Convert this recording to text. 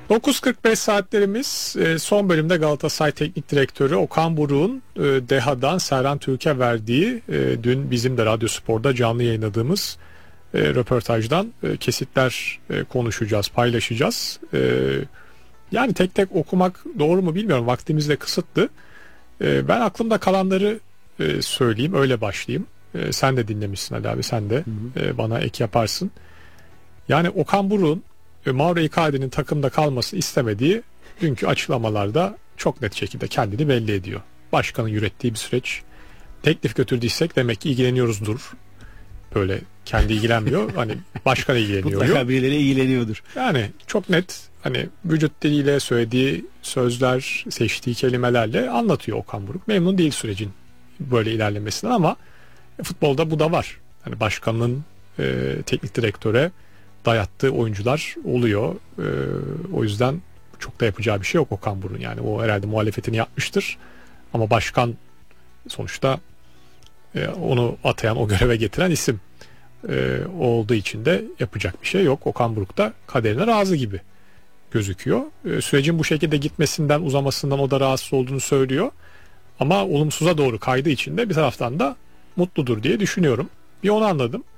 9.45 saatlerimiz. Son bölümde Galatasaray Teknik Direktörü Okan Buruk'un DEHA'dan Serhan Türk'e verdiği, dün bizim de Radyo Spor'da canlı yayınladığımız röportajdan kesitler konuşacağız, paylaşacağız. Yani tek tek okumak doğru mu bilmiyorum, vaktimiz de kısıtlı. Ben aklımda kalanları söyleyeyim, öyle başlayayım. Sen de dinlemişsin Ali abi, sen de bana ek yaparsın. Yani Okan Buruk'un Mauro Icardi'nin takımda kalmasını istemediği dünkü açıklamalarda çok net şekilde kendini belli ediyor. Başkanın yürüttüğü bir süreç. Teklif götürdüysek demek ki ilgileniyoruzdur. Böyle kendi ilgilenmiyor. Hani başkan ilgileniyor. Mutlaka birileri ilgileniyordur. Yani çok net, hani vücut diliyle söylediği sözler, seçtiği kelimelerle anlatıyor Okan Buruk. Memnun değil sürecin böyle ilerlemesinden, ama futbolda bu da var. Hani başkanın teknik direktöre dayattığı oyuncular oluyor. O yüzden çok da yapacağı bir şey yok Okan Buruk'un. Yani o herhalde muhalefetini yapmıştır. Ama başkan sonuçta onu atayan, o göreve getiren isim olduğu için de yapacak bir şey yok. Okan Buruk da kaderine razı gibi gözüküyor. Sürecin bu şekilde gitmesinden, uzamasından o da rahatsız olduğunu söylüyor. Ama olumsuza doğru kaydığı için de bir taraftan da mutludur diye düşünüyorum. Bir onu anladım.